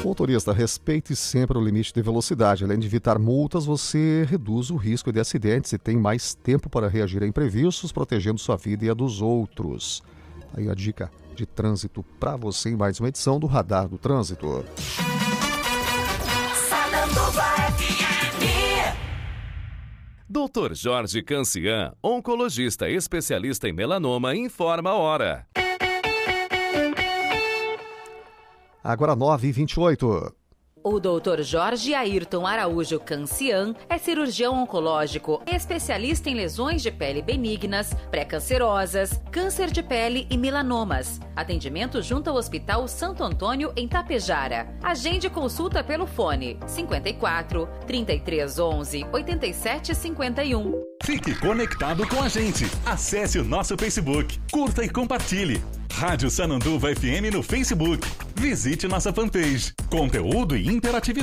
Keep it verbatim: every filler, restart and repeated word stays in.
Motorista, respeite sempre o limite de velocidade. Além de evitar multas, você reduz o risco de acidentes e tem mais tempo para reagir a imprevistos, protegendo sua vida e a dos outros. Aí a dica de trânsito para você em mais uma edição do Radar do Trânsito. doutor Jorge Cancian, oncologista especialista em melanoma, informa a hora. Agora nove e vinte e oito. O doutor Jorge Ayrton Araújo Cancian é cirurgião oncológico, especialista em lesões de pele benignas, pré-cancerosas, câncer de pele e melanomas. Atendimento junto ao Hospital Santo Antônio, em Tapejara. Agende consulta pelo fone cinquenta e quatro, trinta e três, onze, oitenta e sete, cinquenta e um. Fique conectado com a gente. Acesse o nosso Facebook, curta e compartilhe. Rádio Sananduva F M no Facebook. Visite nossa fanpage. Conteúdo e interatividade.